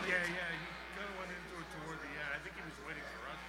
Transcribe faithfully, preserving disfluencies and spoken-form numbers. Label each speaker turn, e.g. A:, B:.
A: Yeah, yeah, he kind of went into it toward the end. I think he was waiting for us.